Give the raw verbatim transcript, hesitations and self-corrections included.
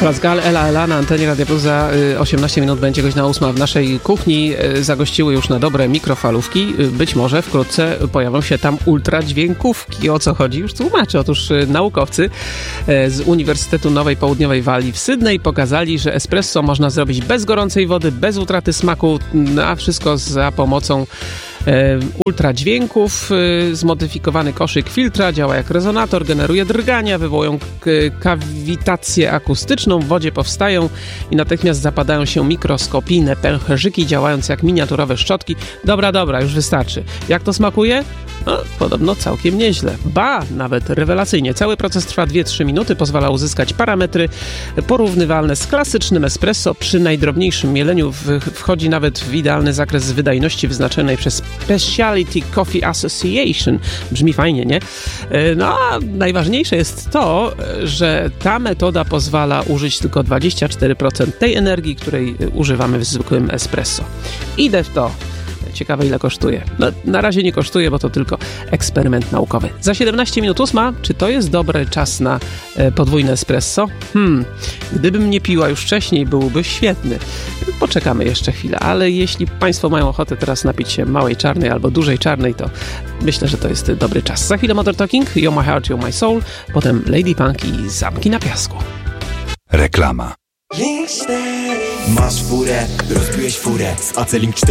Razgal, Ela, Ela na antenie Radia Plus. Za osiemnaście minut będzie godzina ósma. W naszej kuchni zagościły już na dobre mikrofalówki. Być może wkrótce pojawią się tam ultradźwiękówki. O co chodzi? Już tłumaczę. Otóż naukowcy z Uniwersytetu Nowej Południowej Walii w Sydney pokazali, że espresso można zrobić bez gorącej wody, bez utraty smaku, a wszystko za pomocą ultradźwięków. Zmodyfikowany koszyk filtra działa jak rezonator, generuje drgania, wywołują kawitację akustyczną, w wodzie powstają i natychmiast zapadają się mikroskopijne pęcherzyki, działając jak miniaturowe szczotki. Dobra, dobra, już wystarczy. Jak to smakuje? No, podobno całkiem nieźle. Ba, nawet rewelacyjnie. Cały proces trwa dwie trzy minuty, pozwala uzyskać parametry porównywalne z klasycznym espresso. Przy najdrobniejszym mieleniu w, wchodzi nawet w idealny zakres wydajności wyznaczonej przez Specialty Coffee Association. Brzmi fajnie, nie? No a najważniejsze jest to, że ta metoda pozwala użyć tylko dwadzieścia cztery procent tej energii, której używamy w zwykłym espresso. Idę w to. Ciekawe, ile kosztuje. No, na razie nie kosztuje, bo to tylko eksperyment naukowy. Za siedemnaście minut ósma. Czy to jest dobry czas na e, podwójne espresso? Hmm, gdybym nie piła już wcześniej, byłby świetny. Poczekamy jeszcze chwilę, ale jeśli Państwo mają ochotę teraz napić się małej czarnej albo dużej czarnej, to myślę, że to jest dobry czas. Za chwilę Modern Talking, You're My Heart, You're My Soul, potem Lady Punk i Zamki na piasku. Reklama. Masz furę, rozbiłeś furę z Acelink cztery